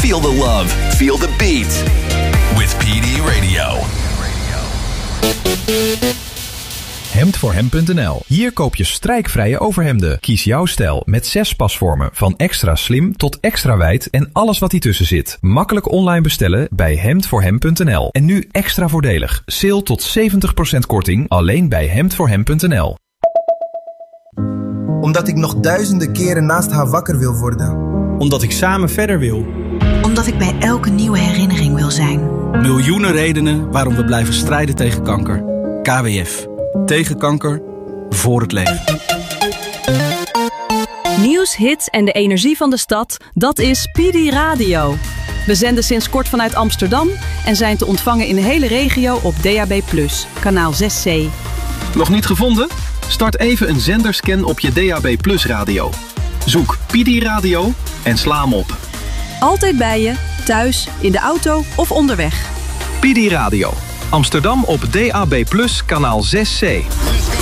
Feel the love. Feel the beat. With PD Radio. Hemdvoorhem.nl. Hier koop je strijkvrije overhemden. Kies jouw stijl met 6 pasvormen. Van extra slim tot extra wijd en alles wat ertussen zit. Makkelijk online bestellen bij Hemdvoorhem.nl. En nu extra voordelig. Sale tot 70% korting alleen bij Hemdvoorhem.nl. Omdat ik nog duizenden keren naast haar wakker wil worden. Omdat ik samen verder wil. Omdat ik bij elke nieuwe herinnering wil zijn. Miljoenen redenen waarom we blijven strijden tegen kanker. KWF. Tegen kanker. Voor het leven. Nieuws, hits en de energie van de stad, dat is PD Radio. We zenden sinds kort vanuit Amsterdam en zijn te ontvangen in de hele regio op DAB+, kanaal 6C. Nog niet gevonden? Start even een zenderscan op je DAB+ radio. Zoek PD Radio en sla hem op. Altijd bij je, thuis, in de auto of onderweg. PD Radio. Amsterdam op DAB+, kanaal 6C.